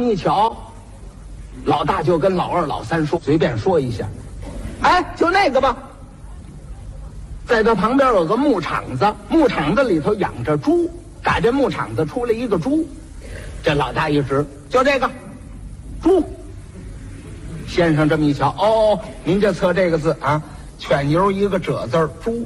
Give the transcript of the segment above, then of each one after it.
么一瞧，老大就跟老二老三说，随便说一下，哎，就那个吧。在这旁边有个牧场子，牧场子里头养着猪，打这牧场子出来一个猪，这老大一指，就这个猪。先生这么一瞧，哦，您这测这个字啊，犬油一个褶字，猪。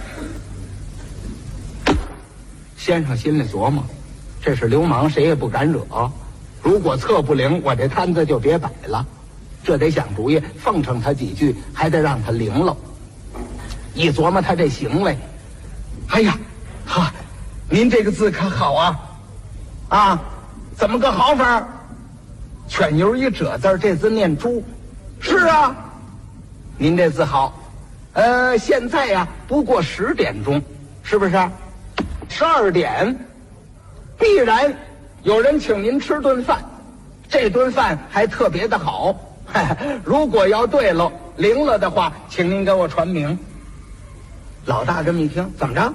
先生心里琢磨，这是流氓，谁也不敢惹。如果测不灵，我这摊子就别摆了。这得想主意，奉承他几句，还得让他灵了。一琢磨他这行为，哎呀，哈，您这个字可好啊！啊，怎么个好法？犬油一褶字，这字念猪。是啊，您这字好。现在呀，不过10点钟，是不是？12点，必然有人请您吃顿饭，这顿饭还特别的好。如果要对了灵了的话，请您给我传名。老大这么一听，怎么着？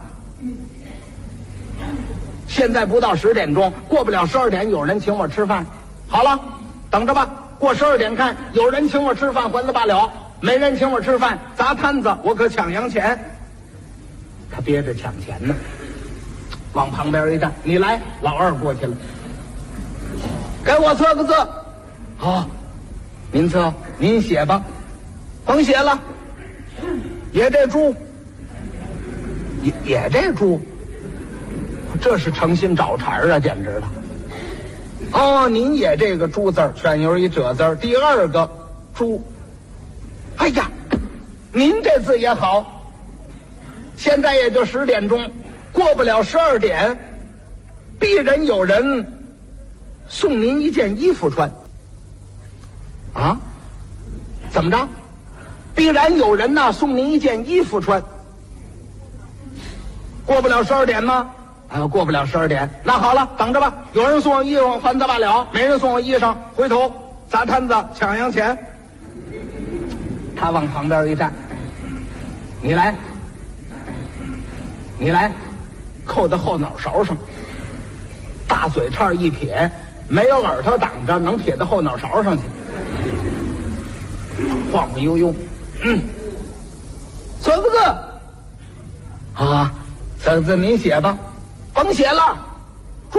现在不到10点钟，过不了12点，有人请我吃饭。好了，等着吧，过12点看，有人请我吃饭还则罢了，没人请我吃饭砸摊子，我可抢洋钱。他憋着抢钱呢，往旁边一站，你来。老二过去了，给我测个字。好，您测，您写吧。甭写了，也这猪，也这猪，这是诚心找茬啊，简直了。哦，您也这个猪字，犬油一褶字，第二个猪。哎呀，您这字也好。现在也就10点钟，过不了12点，必然有人送您一件衣服穿。啊？怎么着？必然有人呐送您一件衣服穿。过不了12点吗？过不了12点，那好了，等着吧。有人送我衣裳还则罢了，没人送我衣裳，回头砸摊子抢洋钱。他往旁边一站，你来，你来，扣在后脑勺上，大嘴叉一撇，没有耳朵挡着，能撇到后脑勺上去，晃晃悠悠。测个字啊，测个字您写吧。甭写了，猪。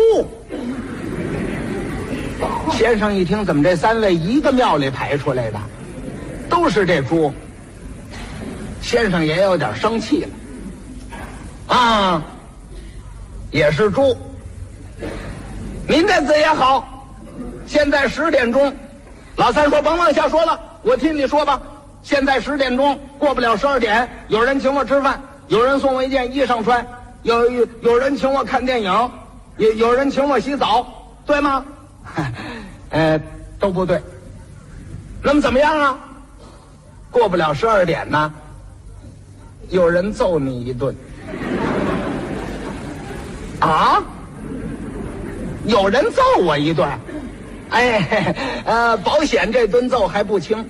先生一听，怎么这3位一个庙里排出来的，都是这猪？先生也有点生气了。啊，也是猪。您这字也好，现在10点钟。老三说甭往下说了，我听你说吧。现在10点钟，过不了12点，有人请我吃饭，有人送我一件衣裳穿，有人请我看电影，有人请我洗澡，对吗？都不对。那么怎么样啊？过不了12点呢，有人揍你一顿。啊？有人揍我一顿？保险这顿揍还不轻。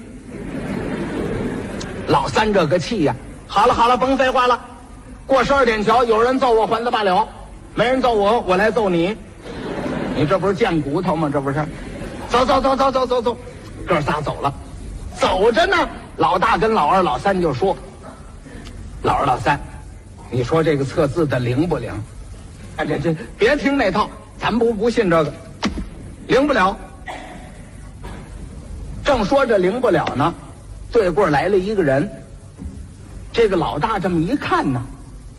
老三这个气呀！好了好了，甭废话了。过12点瞧，有人揍我还则罢了，没人揍我，我来揍你。你这不是贱骨头吗？这不是？走，哥仨走了。走着呢，老大跟老二老三就说：“老二老三，你说这个测字的灵不灵？这别听那套，咱不信这个，灵不了。”正说着灵不了呢，对过来了一个人。这个老大这么一看呢，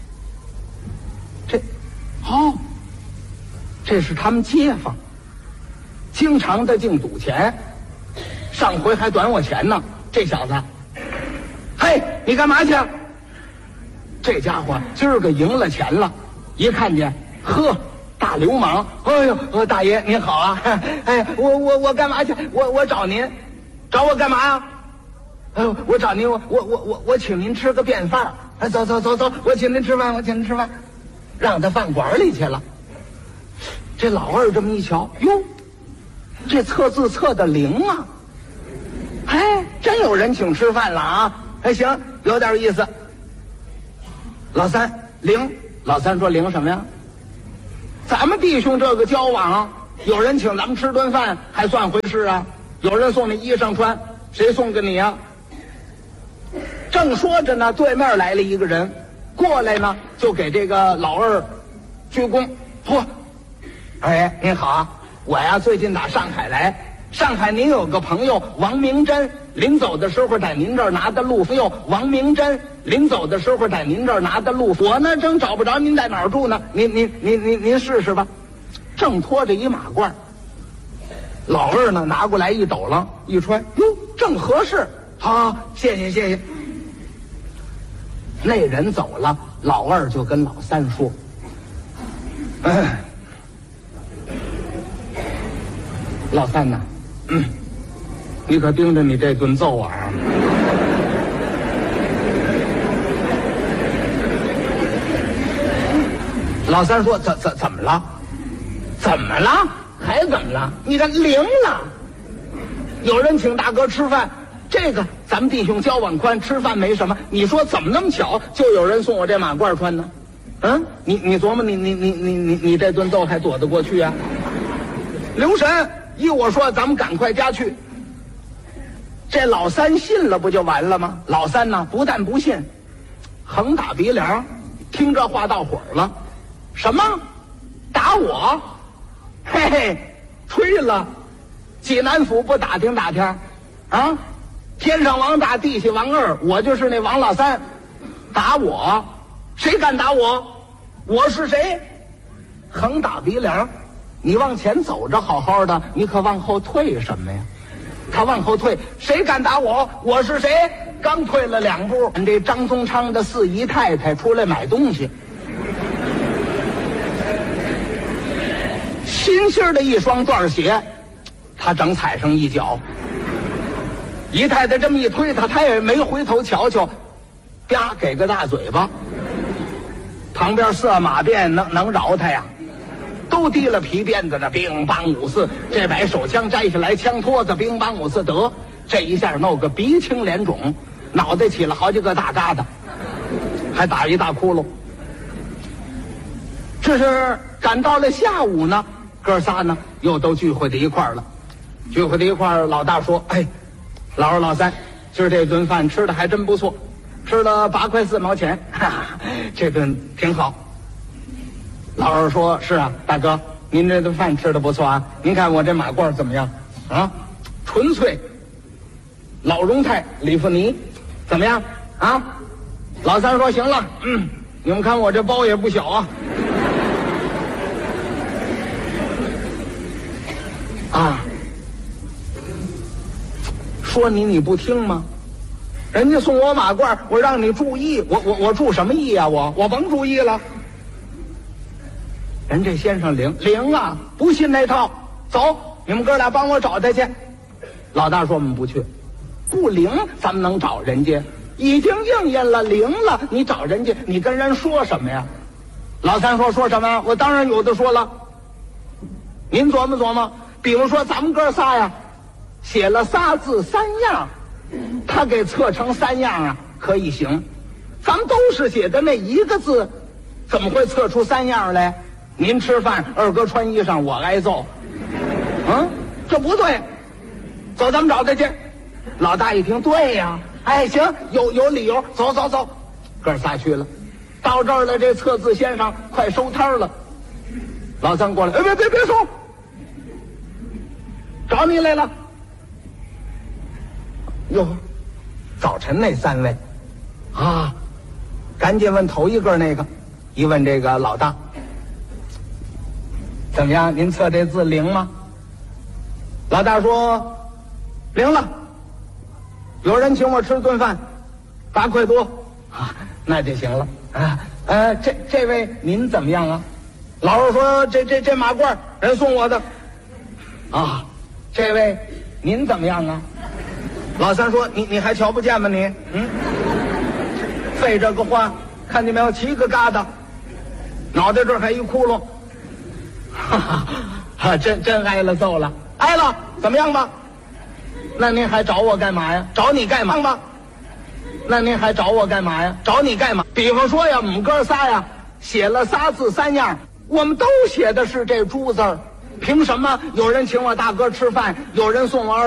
这是他们街坊，经常的净赌钱，上回还短我钱呢。这小子，嘿，你干嘛去？这家伙今儿个赢了钱了，一看见，呵，大流氓！哎呦，大爷您好啊！我干嘛去？我找您，找我干嘛呀？我找您，我请您吃个便饭。走，我请您吃饭，让他饭馆里去了。这老二这么一瞧，哟，这测字测的灵啊！真有人请吃饭了啊！行，有点意思。老三灵，老三说灵什么呀？咱们弟兄这个交往有人请咱们吃顿饭还算回事啊？有人送你衣裳穿，谁送给你啊？正说着呢，对面来了一个人，过来呢就给这个老二鞠躬。嚯，哎，您好啊，我呀最近打上海来。上海您有个朋友王明珍，临走的时候在您这儿拿的路费。王明珍临走的时候在您这儿拿的路费，我呢正找不着您在哪儿住呢，您试试吧。正拖着一马褂，老二呢拿过来一抖了，一穿，哟，正合适。好，谢谢谢谢。那人走了，老二就跟老三说：“老三呐，你可盯着你这顿揍啊！”老三说：“怎么了？怎么了？还怎么了？你看灵了！有人请大哥吃饭，这个咱们弟兄交往宽，吃饭没什么。你说怎么那么巧，就有人送我这马褂穿呢？你琢磨，你这顿揍还躲得过去啊？留神！依我说，咱们赶快家去。”这老三信了不就完了吗？老三呢，不但不信，横打鼻梁，听这话到火了。什么？打我？嘿嘿，吹了！济南府不打听打听啊？天上王大，地下王二，我就是那王老三。打我？谁敢打我？我是谁？横打鼻梁。你往前走着好好的，你可往后退什么呀？他往后退，谁敢打我？我是谁？刚退了2步，这张宗昌的4姨太太出来买东西，新新的一双缎鞋，他整踩上一脚。姨太太这么一推他也没回头瞧瞧，啪给个大嘴巴。旁边色马鞭能饶他呀？都提了皮鞭子的，乒乓5四，这把手枪摘下来，枪托子乒乓5四，得这一下弄个鼻青脸肿，脑袋起了好几个大疙瘩，还打一大窟窿。这是赶到了下午呢，哥仨呢又都聚会在一块儿了。聚会在一块儿，老大说：“哎，老二老三，今儿这顿饭吃的还真不错，吃了8块4毛钱，哈哈，这顿挺好。”老二说：“是啊，大哥，您这顿饭吃的不错啊。您看我这马褂怎么样？啊，纯粹老荣泰里弗尼，怎么样啊？”老三说：“行了，你们看我这包也不小啊。”啊，说你不听吗？人家送我马褂，我让你注意，我注什么意啊？我甭注意了。人这先生灵啊，不信那套，走，你们哥俩帮我找他去。老大说：“我们不去，不灵，咱们能找人家？已经应验了，灵了，你找人家，你跟人说什么呀？”老三说：“说什么呀？我当然有的说了。您琢磨琢磨，比如说咱们哥仨呀，写了仨字3样，他给测成3样啊，可以行。咱们都是写的那1个字，怎么会测出3样来？您吃饭，二哥穿衣裳，我挨揍，这不对。走，咱们找他去。”老大一听，对呀，哎，行，有理由，走，哥仨去了。到这儿了，这测字先生快收摊了。老三过来，哎，别收，找你来了。哟，早晨那3位啊，赶紧问头一个那个，一问这个老大，怎么样？您测这字灵吗？老大说：“灵了。有人请我吃顿饭，8块多啊，那就行了啊。这位您怎么样啊？”老二说：“这马褂人送我的啊。这位您怎么样啊？”老三说：“你还瞧不见吗你？费这个话，看见没有？7个疙瘩，脑袋这儿还一窟窿。”哈哈，真挨了揍了，挨了，怎么样吧？那您还找我干嘛呀？找你干嘛吧？那您还找我干嘛呀？找你干嘛？比方说呀，我们哥仨呀，写了仨字3样，我们都写的是这猪字儿， 凭什么有人请我大哥吃饭，有人送我